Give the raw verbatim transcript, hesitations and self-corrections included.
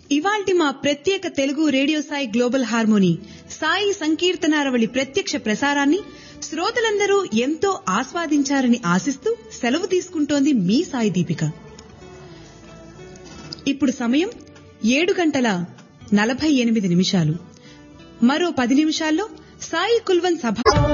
ఇవాల్టి మా ప్రత్యేక Telugu radio Sai global harmony Sai సంకీర్తనారవళి ప్రత్యక్ష ప్రసారాన్ని శ్రోతలందరూ ఎంతో ఆస్వాదించారని ఆశిస్తూ సెలవు తీసుకుంటోంది మీ సాయి దీపిక. ఇప్పుడు సమయం ఏడు గంటల నలభై ఎనిమిది నిమిషాలు. మరో పది నిమిషాల్లో సాయి కుల్వన్ సభ